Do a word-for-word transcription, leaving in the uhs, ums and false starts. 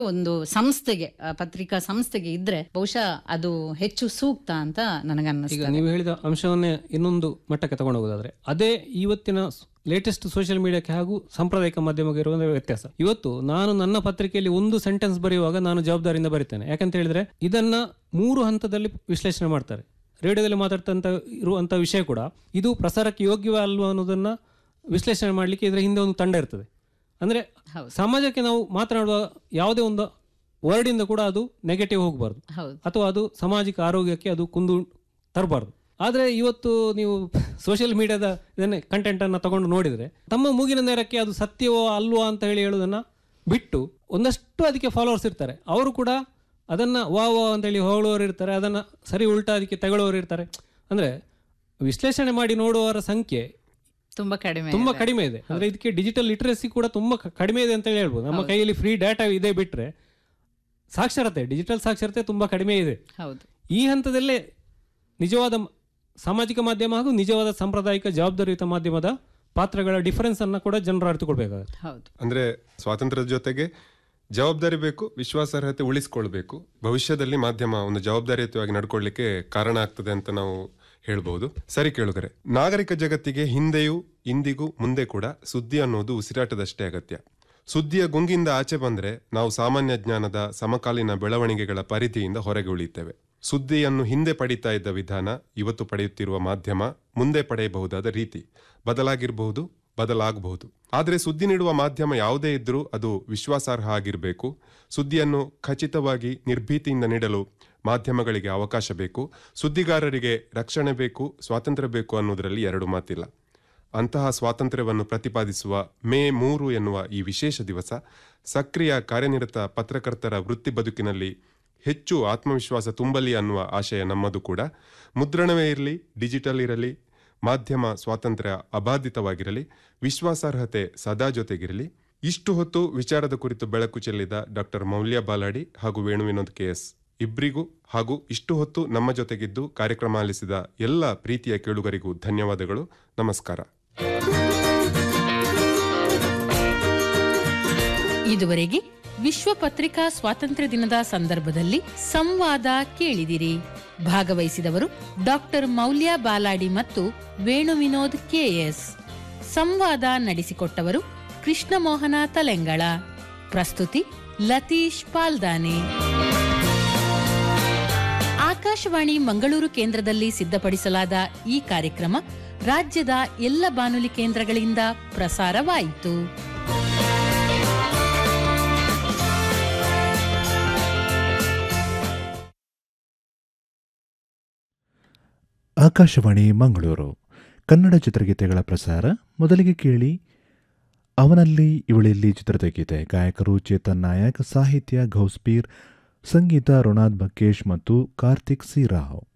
ಒಂದು ಸಂಸ್ಥೆಗೆ, ಪತ್ರಿಕಾ ಸಂಸ್ಥೆಗೆ ಇದ್ರೆ ಬಹುಶಃ ಅದು ಹೆಚ್ಚು ಸೂಕ್ತ ಅಂತ ನನಗನ್ನಿಸ್ತದೆ. ಈಗ ನೀವು ಹೇಳಿದ ಅಂಶವನ್ನೇ ಇನ್ನೊಂದು ಮಟ್ಟಕ್ಕೆ ತಗೊಂಡು ಹೋಗೋದಾದ್ರೆ, ಅದೇ ಇವತ್ತಿನ ಲೇಟೆಸ್ಟ್ ಸೋಷಿಯಲ್ ಮೀಡಿಯಾಕ್ಕೆ ಹಾಗೂ ಸಾಂಪ್ರದಾಯಿಕ ಮಾಧ್ಯಮಕ್ಕೆ ಇರುವ ವ್ಯತ್ಯಾಸ. ಇವತ್ತು ನಾನು ನನ್ನ ಪತ್ರಿಕೆಯಲ್ಲಿ ಒಂದು ಸೆಂಟೆನ್ಸ್ ಬರೆಯುವಾಗ ನಾನು ಜವಾಬ್ದಾರಿಯಿಂದ ಬರೀತೇನೆ. ಯಾಕಂತ ಹೇಳಿದ್ರೆ ಇದನ್ನ ಮೂರು ಹಂತದಲ್ಲಿ ವಿಶ್ಲೇಷಣೆ ಮಾಡ್ತಾರೆ. ರೇಡಿಯೋದಲ್ಲಿ ಮಾತಾಡ್ತಂತ ಇರುವಂತಹ ವಿಷಯ ಕೂಡ ಇದು ಪ್ರಸಾರಕ್ಕೆ ಯೋಗ್ಯವೇ ಅಲ್ವಾ ಅನ್ನೋದನ್ನ ವಿಶ್ಲೇಷಣೆ ಮಾಡಲಿಕ್ಕೆ ಇದರ ಹಿಂದೆ ಒಂದು ತಂಡ ಇರ್ತದೆ. ಅಂದರೆ ಸಮಾಜಕ್ಕೆ ನಾವು ಮಾತನಾಡುವ ಯಾವುದೇ ಒಂದು ವರ್ಡಿಂದ ಕೂಡ ಅದು ನೆಗೆಟಿವ್ ಹೋಗಬಾರ್ದು, ಅಥವಾ ಅದು ಸಾಮಾಜಿಕ ಆರೋಗ್ಯಕ್ಕೆ ಅದು ಕುಂದು ತರಬಾರ್ದು. ಆದರೆ ಇವತ್ತು ನೀವು ಸೋಷಿಯಲ್ ಮೀಡಿಯಾದ ಇದನ್ನೇ ಕಂಟೆಂಟನ್ನು ತಗೊಂಡು ನೋಡಿದರೆ ತಮ್ಮ ಮೂಗಿನ ನೇರಕ್ಕೆ ಅದು ಸತ್ಯವೋ ಅಲ್ವೋ ಅಂತ ಹೇಳಿ ಹೇಳೋದನ್ನು ಬಿಟ್ಟು ಒಂದಷ್ಟು ಅದಕ್ಕೆ ಫಾಲೋವರ್ಸ್ ಇರ್ತಾರೆ. ಅವರು ಕೂಡ ಅದನ್ನು ವಾ ವಾ ಅಂತೇಳಿ ಹೊಗಳೋರು ಇರ್ತಾರೆ, ಅದನ್ನು ಸರಿ ಉಲ್ಟಾ ಅದಕ್ಕೆ ತಗೊಳ್ಳೋರು ಇರ್ತಾರೆ. ಅಂದರೆ ವಿಶ್ಲೇಷಣೆ ಮಾಡಿ ನೋಡುವವರ ಸಂಖ್ಯೆ ತುಂಬಾ ಕಡಿಮೆ ತುಂಬಾ ಕಡಿಮೆ ಇದೆ. ಅಂದ್ರೆ ಇದಕ್ಕೆ ಡಿಜಿಟಲ್ ಲಿಟರಸಿ ಕೂಡ ತುಂಬಾ ಕಡಿಮೆ ಇದೆ ಅಂತ ಹೇಳ್ಬೋದು. ನಮ್ಮ ಕೈಯಲ್ಲಿ ಫ್ರೀ ಡಾಟಾ ಇದೆ ಬಿಟ್ರೆ ಸಾಕ್ಷರತೆ, ಡಿಜಿಟಲ್ ಸಾಕ್ಷರತೆ ತುಂಬಾ ಕಡಿಮೆ ಇದೆ. ಈ ಹಂತದಲ್ಲೇ ನಿಜವಾದ ಸಾಮಾಜಿಕ ಮಾಧ್ಯಮ ಹಾಗೂ ನಿಜವಾದ ಸಾಂಪ್ರದಾಯಿಕ ಜವಾಬ್ದಾರಿಯುತ ಮಾಧ್ಯಮದ ಪಾತ್ರಗಳ ಡಿಫರೆನ್ಸ್ ಅನ್ನ ಕೂಡ ಜನರು ಅರಿತುಕೊಳ್ಬೇಕಾಗುತ್ತೆ. ಅಂದ್ರೆ ಸ್ವಾತಂತ್ರ್ಯದ ಜೊತೆಗೆ ಜವಾಬ್ದಾರಿ ಬೇಕು, ವಿಶ್ವಾಸಾರ್ಹತೆ ಉಳಿಸ್ಕೊಳ್ಬೇಕು. ಭವಿಷ್ಯದಲ್ಲಿ ಮಾಧ್ಯಮ ಒಂದು ಜವಾಬ್ದಾರಿಯುತವಾಗಿ ನಡ್ಕೊಳ್ಳಿಕ್ಕೆ ಕಾರಣ ಆಗ್ತದೆ ಅಂತ ನಾವು ಹೇಳ್ಬಹುದು. ಸರಿ ಕೇಳುಗರೆ, ನಾಗರಿಕ ಜಗತ್ತಿಗೆ ಹಿಂದೆಯೂ ಇಂದಿಗೂ ಮುಂದೆ ಕೂಡ ಸುದ್ದಿ ಅನ್ನೋದು ಉಸಿರಾಟದಷ್ಟೇ ಅಗತ್ಯ. ಸುದ್ದಿಯ ಗುಂಗಿಂದ ಆಚೆ ಬಂದ್ರೆ ನಾವು ಸಾಮಾನ್ಯ ಜ್ಞಾನದ ಸಮಕಾಲೀನ ಬೆಳವಣಿಗೆಗಳ ಪರಿಧಿಯಿಂದ ಹೊರಗೆ ಉಳಿಯುತ್ತೇವೆ. ಸುದ್ದಿಯನ್ನು ಹಿಂದೆ ಪಡೀತಾ ಇದ್ದ ವಿಧಾನ, ಇವತ್ತು ಪಡೆಯುತ್ತಿರುವ ಮಾಧ್ಯಮ, ಮುಂದೆ ಪಡೆಯಬಹುದಾದ ರೀತಿ ಬದಲಾಗಿರಬಹುದು, ಬದಲಾಗಬಹುದು. ಆದರೆ ಸುದ್ದಿ ನೀಡುವ ಮಾಧ್ಯಮ ಯಾವುದೇ ಇದ್ರೂ ಅದು ವಿಶ್ವಾಸಾರ್ಹ ಆಗಿರಬೇಕು. ಸುದ್ದಿಯನ್ನು ಖಚಿತವಾಗಿ ನಿರ್ಭೀತಿಯಿಂದ ನೀಡಲು ಮಾಧ್ಯಮಗಳಿಗೆ ಅವಕಾಶ ಬೇಕು. ಸುದ್ದಿಗಾರರಿಗೆ ರಕ್ಷಣೆ ಬೇಕು, ಸ್ವಾತಂತ್ರ್ಯ ಬೇಕು ಅನ್ನೋದರಲ್ಲಿ ಎರಡು ಮಾತಿಲ್ಲ. ಅಂತಹ ಸ್ವಾತಂತ್ರ್ಯವನ್ನು ಪ್ರತಿಪಾದಿಸುವ ಮೇ ಮೂರು ಎನ್ನುವ ಈ ವಿಶೇಷ ದಿವಸ ಸಕ್ರಿಯ ಕಾರ್ಯನಿರತ ಪತ್ರಕರ್ತರ ವೃತ್ತಿ ಬದುಕಿನಲ್ಲಿ ಹೆಚ್ಚು ಆತ್ಮವಿಶ್ವಾಸ ತುಂಬಲಿ ಅನ್ನುವ ಆಶಯ ನಮ್ಮದು ಕೂಡ. ಮುದ್ರಣವೇ ಇರಲಿ, ಡಿಜಿಟಲ್ ಇರಲಿ, ಮಾಧ್ಯಮ ಸ್ವಾತಂತ್ರ್ಯ ಅಬಾಧಿತವಾಗಿರಲಿ, ವಿಶ್ವಾಸಾರ್ಹತೆ ಸದಾ ಜೊತೆಗಿರಲಿ. ಇಷ್ಟು ಹೊತ್ತು ವಿಚಾರದ ಕುರಿತು ಬೆಳಕು ಚೆಲ್ಲಿದ ಡಾಕ್ಟರ್ ಮೌಲ್ಯ ಬಾಲಾಡಿ ಹಾಗೂ ವೇಣು ವಿನೋದ್ ಕೆ ಎಸ್ ಇಬ್ಬರಿಗೂ, ಹಾಗೂ ಇಷ್ಟು ಹೊತ್ತು ನಮ್ಮ ಜೊತೆಗಿದ್ದು ಕಾರ್ಯಕ್ರಮ ಆಲಿಸಿದ ಎಲ್ಲ ಪ್ರೀತಿಯ ಕೇಳುಗರಿಗೂ ಧನ್ಯವಾದಗಳು. ನಮಸ್ಕಾರ. ಇದುವರೆಗೆ ವಿಶ್ವ ಪತ್ರಿಕಾ ಸ್ವಾತಂತ್ರ್ಯ ದಿನದ ಸಂದರ್ಭದಲ್ಲಿ ಸಂವಾದ ಕೇಳಿದಿರಿ. ಭಾಗವಹಿಸಿದವರು ಡಾಕ್ಟರ್ ಮೌಲ್ಯ ಬಾಲಾಡಿ ಮತ್ತು ವೇಣು ವಿನೋದ್ ಕೆಎಸ್. ಸಂವಾದ ನಡೆಸಿಕೊಟ್ಟವರು ಕೃಷ್ಣ ಮೋಹನ ತಲೆಂಗಳ. ಪ್ರಸ್ತುತಿ ಲತೀಶ್ ಪಾಲ್ದಾನೆ. ಆಕಾಶವಾಣಿ ಮಂಗಳೂರು ಕೇಂದ್ರದಲ್ಲಿ ಸಿದ್ಧಪಡಿಸಲಾದ ಈ ಕಾರ್ಯಕ್ರಮ ರಾಜ್ಯದ ಎಲ್ಲ ಬಾನುಲಿ ಕೇಂದ್ರಗಳಿಂದ ಪ್ರಸಾರವಾಯಿತು. ಆಕಾಶವಾಣಿ ಮಂಗಳೂರು ಕನ್ನಡ ಚಿತ್ರಗೀತೆಗಳ ಪ್ರಸಾರ. ಮೊದಲಿಗೆ ಕೇಳಿ ಅವನಲ್ಲಿ ಇವಳೆಲ್ಲಿ ಚಿತ್ರದ ಗೀತೆ. ಗಾಯಕರು ಚೇತನ್ ನಾಯಕ್, ಸಾಹಿತ್ಯ ಘೌಸ್ಪೀರ್, ಸಂಗೀತ ರೊನಾದ್ ಬಕ್ಕೇಶ್ ಮತ್ತು ಕಾರ್ತಿಕ್ ಸಿ ರಾವ್.